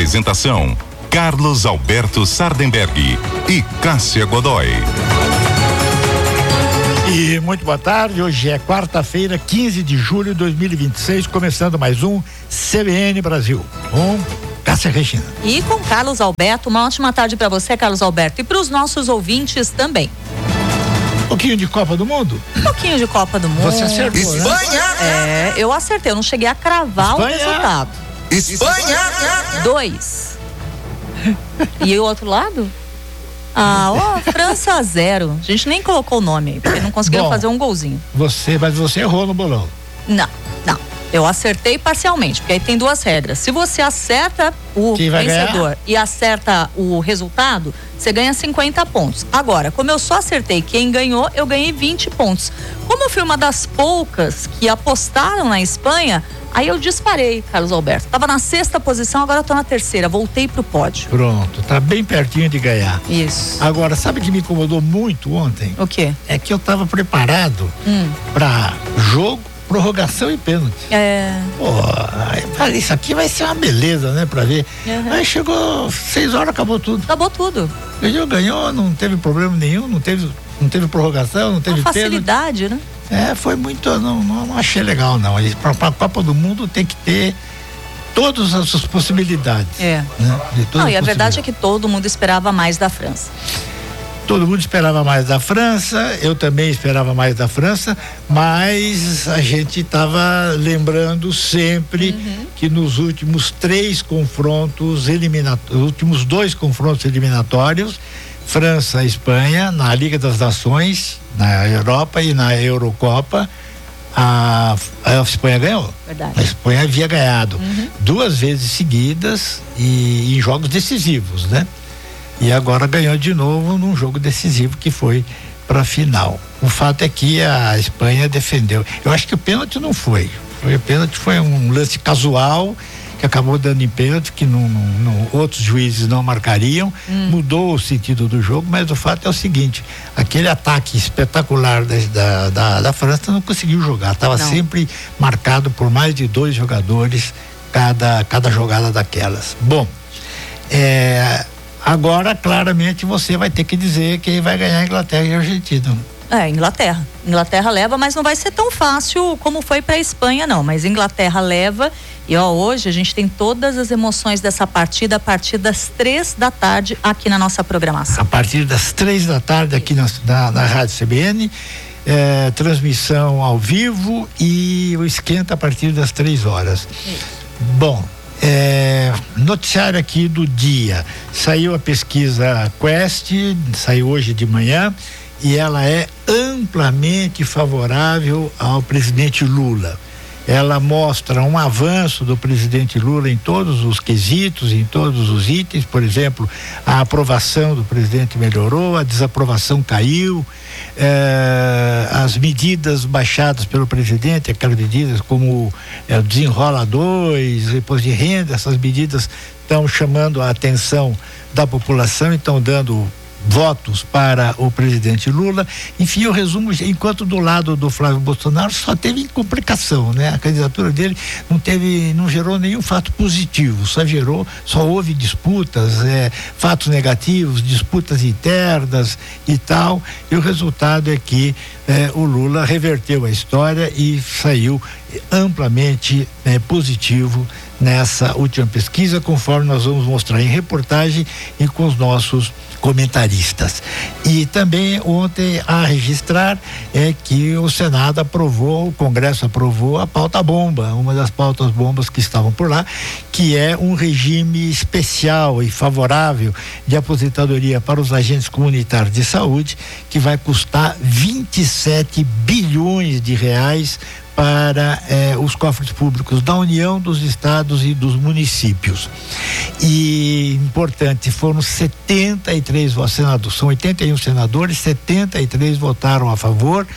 Apresentação: Carlos Alberto Sardenberg e Cássia Godoy. E muito boa tarde, hoje é quarta-feira, 15 de julho de 2026, começando mais um CBN Brasil, com Cássia Regina. E com Carlos Alberto, uma ótima tarde para você, Carlos Alberto, e para os nossos ouvintes também. Um pouquinho de Copa do Mundo? Um pouquinho de Copa do Mundo. Você acertou, Espanha! Né? Eu acertei, eu não cheguei a cravar Espanha. O resultado. Espanha! 2. E o outro lado? França 0. A gente nem colocou o nome, porque não conseguiram fazer um golzinho. Mas você errou no bolão. Não. Eu acertei parcialmente, porque aí tem duas regras. Se você acerta o vencedor e acerta o resultado, você ganha 50 pontos. Agora, como eu só acertei quem ganhou, eu ganhei 20 pontos. Como eu fui uma das poucas que apostaram na Espanha, aí eu disparei, Carlos Alberto. Tava na 6ª posição, agora tô na 3ª. Voltei pro pódio. Pronto, tá bem pertinho de ganhar. Isso. Agora, sabe o que me incomodou muito ontem? O quê? É que eu tava preparado pra jogo, prorrogação e pênalti. Falei, isso aqui vai ser uma beleza, né, pra ver. Aí chegou 6 horas, acabou tudo. Acabou tudo. Ganhou, não teve problema nenhum, não teve prorrogação, não teve facilidade, pênalti. Né? Foi muito, não achei legal, não. Pra Copa do Mundo tem que ter todas as suas possibilidades. Né? E a verdade é que todo mundo esperava mais da França. Todo mundo esperava mais da França, eu também esperava mais da França, mas a gente estava lembrando sempre que nos últimos 3 confrontos eliminatórios, últimos 2 confrontos eliminatórios, França e Espanha, na Liga das Nações, na Europa e na Eurocopa, a Espanha ganhou. Verdade. A Espanha havia ganhado 2 vezes seguidas e em jogos decisivos, né? E agora ganhou de novo num jogo decisivo que foi para a final. O fato é que a Espanha defendeu. Eu acho que o pênalti não foi. O pênalti foi um lance casual que acabou dando em pênalti, que outros juízes não marcariam. Mudou o sentido do jogo, mas o fato é o seguinte: aquele ataque espetacular da França não conseguiu jogar. Estava sempre marcado por mais de 2 jogadores cada jogada daquelas. Bom, agora, claramente, você vai ter que dizer que vai ganhar Inglaterra e Argentina. Inglaterra. Inglaterra leva, mas não vai ser tão fácil como foi para a Espanha, não. Mas Inglaterra leva. E hoje a gente tem todas as emoções dessa partida a partir das 3 da tarde aqui na nossa programação. A partir das 3 da tarde aqui na Rádio CBN. Transmissão ao vivo e o esquenta a partir das 3 horas. Bom. Noticiário aqui do dia. Saiu a pesquisa Quest, saiu hoje de manhã, e ela é amplamente favorável ao presidente Lula. Ela mostra um avanço do presidente Lula em todos os quesitos, em todos os itens. Por exemplo, a aprovação do presidente melhorou, a desaprovação caiu, as medidas baixadas pelo presidente, aquelas medidas como o Desenrola 2, imposto de renda, essas medidas estão chamando a atenção da população e estão dando votos para o presidente Lula. Enfim, eu resumo, enquanto do lado do Flávio Bolsonaro só teve complicação, né? A candidatura dele não gerou nenhum fato positivo, só houve disputas, fatos negativos, disputas internas e tal, e o resultado é que o Lula reverteu a história e saiu amplamente positivo nessa última pesquisa, conforme nós vamos mostrar em reportagem e com os nossos comentaristas. E também ontem a registrar que o Senado aprovou, o Congresso aprovou a pauta bomba, uma das pautas bombas que estavam por lá, que é um regime especial e favorável de aposentadoria para os agentes comunitários de saúde, que vai custar 27 bilhões de reais para os cofres públicos da União, dos estados e dos municípios. E importante, foram 73 senadores, são 81 senadores, 73 votaram a favor,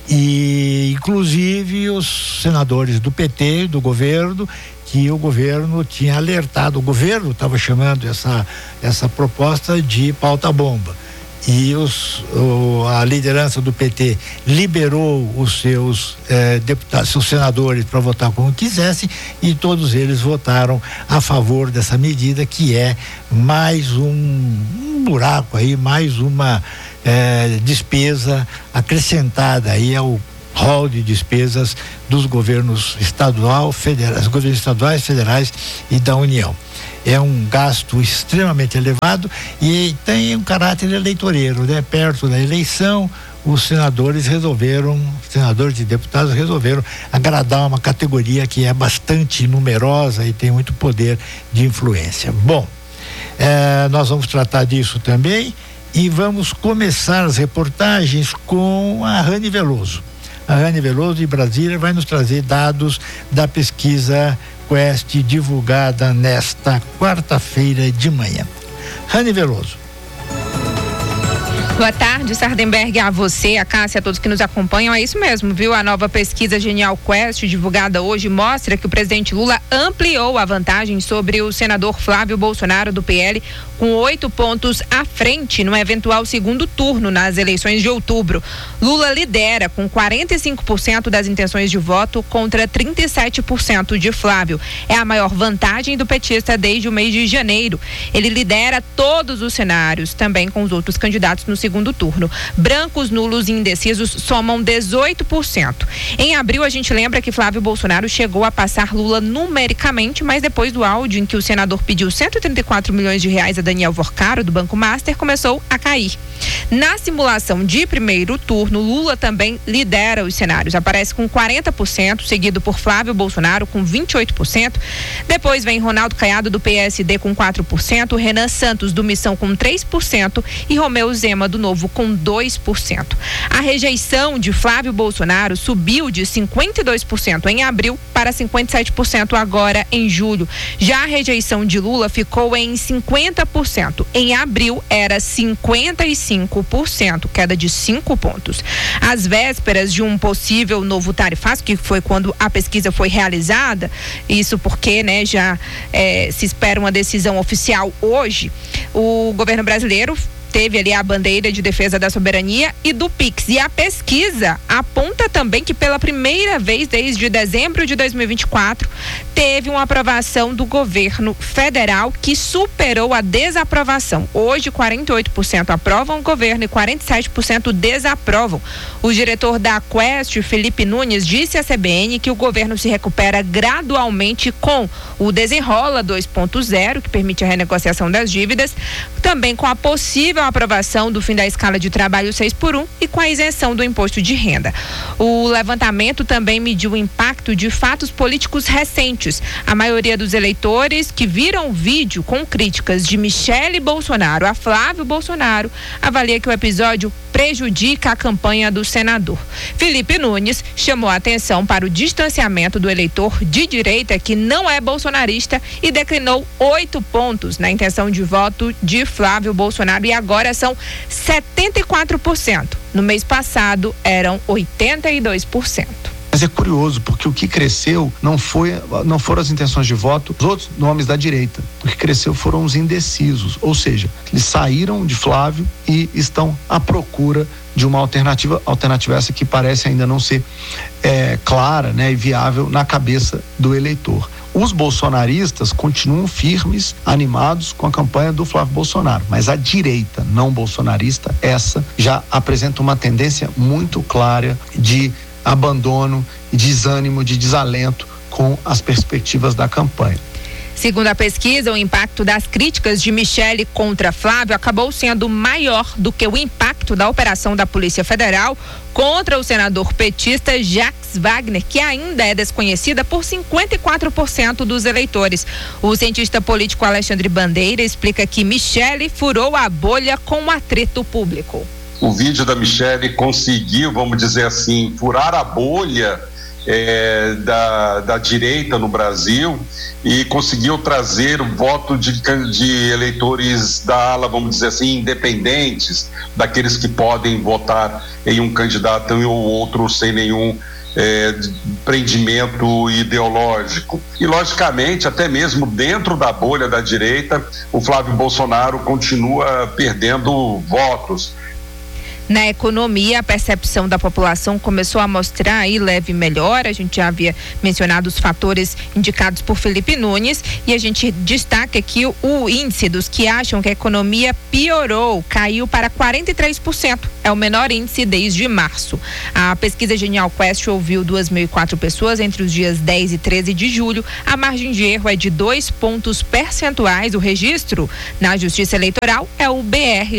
e inclusive os senadores do PT, do governo, que o governo tinha alertado, o governo estava chamando essa proposta de pauta bomba. e a liderança do PT liberou os seus deputados, seus senadores para votar como quisessem, e todos eles votaram a favor dessa medida, que é mais um buraco aí, mais uma despesa acrescentada aí ao rol de despesas dos governos estaduais, federais e da União. É um gasto extremamente elevado e tem um caráter eleitoreiro, né? Perto da eleição, os senadores e deputados resolveram agradar uma categoria que é bastante numerosa e tem muito poder de influência. Bom, nós vamos tratar disso também e vamos começar as reportagens com a Rani Veloso. A Rani Veloso de Brasília vai nos trazer dados da pesquisa Quest divulgada nesta quarta-feira de manhã. Rani Veloso. Boa tarde, Sardenberg, a você, a Cássia, a todos que nos acompanham. É isso mesmo, viu? A nova pesquisa Genial Quest, divulgada hoje, mostra que o presidente Lula ampliou a vantagem sobre o senador Flávio Bolsonaro, do PL, com 8 pontos à frente no eventual segundo turno nas eleições de outubro. Lula lidera com 45% das intenções de voto contra 37% de Flávio. É a maior vantagem do petista desde o mês de janeiro. Ele lidera todos os cenários, também com os outros candidatos no segundo turno. Brancos, nulos e indecisos somam 18%. Em abril, a gente lembra que Flávio Bolsonaro chegou a passar Lula numericamente, mas depois do áudio em que o senador pediu 134 milhões de reais a Daniel Vorcaro, do Banco Master, começou a cair. Na simulação de primeiro turno, Lula também lidera os cenários. Aparece com 40%, seguido por Flávio Bolsonaro com 28%. Depois vem Ronaldo Caiado, do PSD, com 4%, Renan Santos, do Missão, com 3% e Romeu Zema, do Novo, com 2%. A rejeição de Flávio Bolsonaro subiu de 52% em abril para 57% agora em julho. Já a rejeição de Lula ficou em 50%. Em abril era 55%, queda de 5 pontos. Às vésperas de um possível novo tarifaço, que foi quando a pesquisa foi realizada, isso porque, já se espera uma decisão oficial hoje, o governo brasileiro teve ali a bandeira de defesa da soberania e do PIX. E a pesquisa aponta também que pela primeira vez desde dezembro de 2024 teve uma aprovação do governo federal que superou a desaprovação. Hoje 48% aprovam o governo e 47% desaprovam. O diretor da Quest, Felipe Nunes, disse à CBN que o governo se recupera gradualmente com o Desenrola 2.0, que permite a renegociação das dívidas, também com a possível aprovação do fim da escala de trabalho 6x1 e com a isenção do imposto de renda. O levantamento também mediu o impacto de fatos políticos recentes. A maioria dos eleitores que viram o vídeo com críticas de Michele Bolsonaro a Flávio Bolsonaro avalia que o episódio prejudica a campanha do senador. Felipe Nunes chamou a atenção para o distanciamento do eleitor de direita que não é bolsonarista e declinou 8 pontos na intenção de voto de Flávio Bolsonaro e agora são 74%. No mês passado eram 82%. Mas é curioso, porque o que cresceu não foram as intenções de voto dos outros nomes da direita. O que cresceu foram os indecisos, ou seja, eles saíram de Flávio e estão à procura de uma alternativa essa que parece ainda não ser clara, e viável na cabeça do eleitor. Os bolsonaristas continuam firmes, animados com a campanha do Flávio Bolsonaro, mas a direita não bolsonarista, essa já apresenta uma tendência muito clara de abandono, desânimo, de desalento com as perspectivas da campanha. Segundo a pesquisa, o impacto das críticas de Michele contra Flávio acabou sendo maior do que o impacto da operação da Polícia Federal contra o senador petista Jacques Wagner, que ainda é desconhecida por 54% dos eleitores. O cientista político Alexandre Bandeira explica que Michele furou a bolha com o atrito público. O vídeo da Michele conseguiu, vamos dizer assim, furar a bolha da direita no Brasil e conseguiu trazer o voto de eleitores da ala, vamos dizer assim, independentes, daqueles que podem votar em um candidato ou outro sem nenhum prendimento ideológico. E, logicamente, até mesmo dentro da bolha da direita, o Flávio Bolsonaro continua perdendo votos. Na economia, a percepção da população começou a mostrar aí leve melhora. A gente já havia mencionado os fatores indicados por Felipe Nunes e a gente destaca aqui o índice dos que acham que a economia piorou, caiu para 43%. É o menor índice desde março. A pesquisa Genial Quest ouviu 2.004 pessoas entre os dias 10 e 13 de julho. A margem de erro é de 2 pontos percentuais. O registro na Justiça Eleitoral é o BR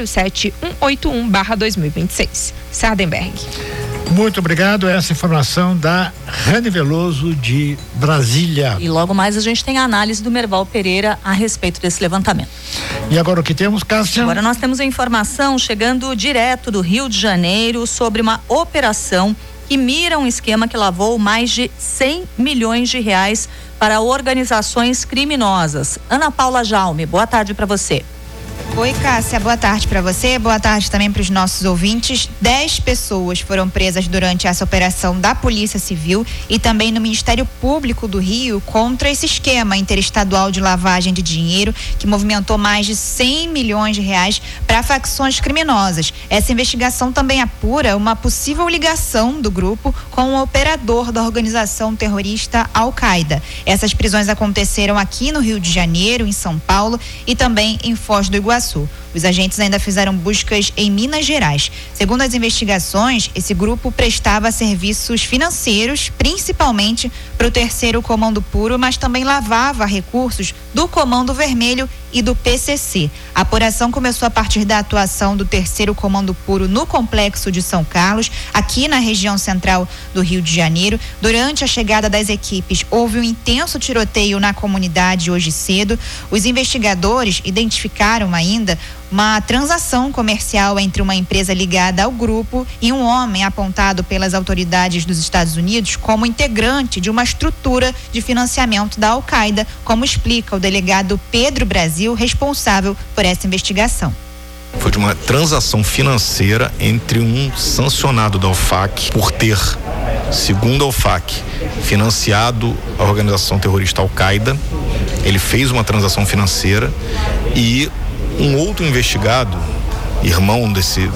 07181/2026. Sardenberg. Muito obrigado. Essa informação da Rani Veloso de Brasília. E logo mais a gente tem a análise do Merval Pereira a respeito desse levantamento. E agora o que temos, Cássia? Agora nós temos a informação chegando direto do Rio de Janeiro sobre uma operação que mira um esquema que lavou mais de 100 milhões de reais para organizações criminosas. Ana Paula Jaume, boa tarde para você. Oi, Cássia, boa tarde para você, boa tarde também para os nossos ouvintes. 10 pessoas foram presas durante essa operação da Polícia Civil e também no Ministério Público do Rio contra esse esquema interestadual de lavagem de dinheiro que movimentou mais de 100 milhões de reais para facções criminosas. Essa investigação também apura uma possível ligação do grupo com o operador da organização terrorista Al-Qaeda. Essas prisões aconteceram aqui no Rio de Janeiro, em São Paulo e também em Foz do Iguaçu. Os agentes ainda fizeram buscas em Minas Gerais. Segundo as investigações, esse grupo prestava serviços financeiros, principalmente para o Terceiro Comando Puro, mas também lavava recursos do Comando Vermelho e do PCC. A apuração começou a partir da atuação do Terceiro Comando Puro no Complexo de São Carlos, aqui na região central do Rio de Janeiro. Durante a chegada das equipes, houve um intenso tiroteio na comunidade hoje cedo. Os investigadores identificaram ainda uma transação comercial entre uma empresa ligada ao grupo e um homem apontado pelas autoridades dos Estados Unidos como integrante de uma estrutura de financiamento da Al-Qaeda, como explica o delegado Pedro Brasil, responsável por essa investigação. Foi de uma transação financeira entre um sancionado da OFAC por ter, segundo a OFAC, financiado a organização terrorista Al-Qaeda. Ele fez uma transação financeira e um outro investigado, irmão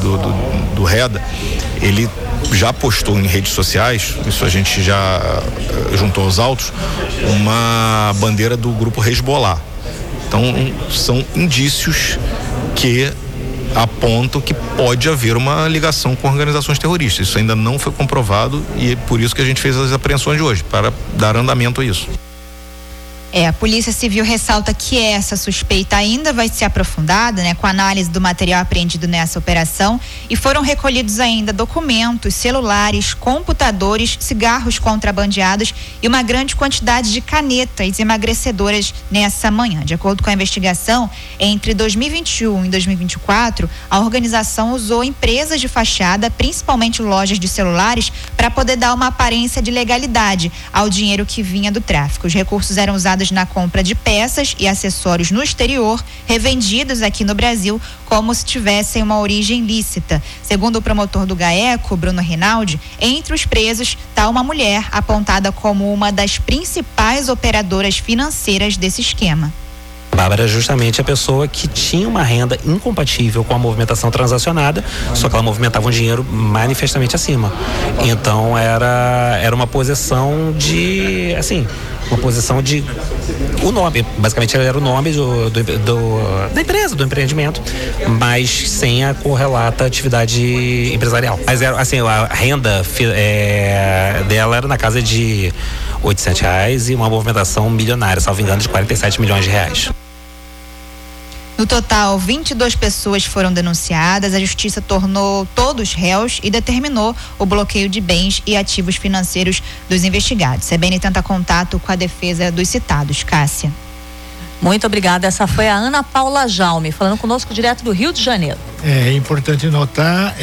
do Reda, ele já postou em redes sociais, isso a gente já juntou aos autos, uma bandeira do grupo Hezbollah. Então são indícios que apontam que pode haver uma ligação com organizações terroristas. Isso ainda não foi comprovado e é por isso que a gente fez as apreensões de hoje, para dar andamento a isso. A Polícia Civil ressalta que essa suspeita ainda vai ser aprofundada, com a análise do material apreendido nessa operação, e foram recolhidos ainda documentos, celulares, computadores, cigarros contrabandeados e uma grande quantidade de canetas emagrecedoras nessa manhã. De acordo com a investigação, entre 2021 e 2024, a organização usou empresas de fachada, principalmente lojas de celulares, para poder dar uma aparência de legalidade ao dinheiro que vinha do tráfico. Os recursos eram usados na compra de peças e acessórios no exterior, revendidos aqui no Brasil como se tivessem uma origem lícita. Segundo o promotor do GAECO, Bruno Rinaldi, entre os presos está uma mulher apontada como uma das principais operadoras financeiras desse esquema. A Bárbara é justamente a pessoa que tinha uma renda incompatível com a movimentação transacionada, só que ela movimentava um dinheiro manifestamente acima. Então era uma posição de, uma posição de o nome, basicamente era o nome da empresa, do empreendimento, mas sem a correlata atividade empresarial. Mas era, a renda dela era na casa de R$800 e uma movimentação milionária, salvo engano, de 47 milhões de reais. No total, 22 pessoas foram denunciadas. A justiça tornou todos réus e determinou o bloqueio de bens e ativos financeiros dos investigados. A CBN tenta contato com a defesa dos citados. Cássia. Muito obrigada. Essa foi a Ana Paula Jaume, falando conosco direto do Rio de Janeiro. É importante notar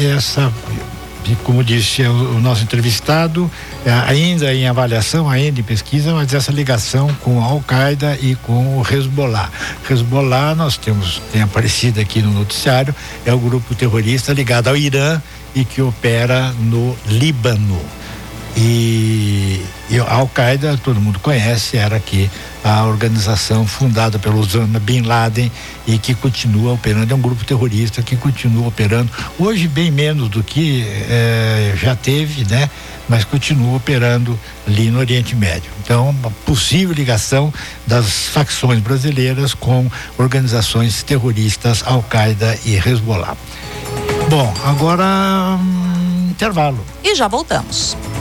como disse o nosso entrevistado, ainda em avaliação, ainda em pesquisa, mas essa ligação com a Al-Qaeda e com o Hezbollah. Hezbollah, tem aparecido aqui no noticiário, é o grupo terrorista ligado ao Irã e que opera no Líbano. E a Al-Qaeda, todo mundo conhece, era aqui a organização fundada pelo Osama Bin Laden e que continua operando, é um grupo terrorista que continua operando, hoje bem menos do que já teve, né? Mas continua operando ali no Oriente Médio. Então, uma possível ligação das facções brasileiras com organizações terroristas Al-Qaeda e Hezbollah. Bom, agora intervalo. E já voltamos.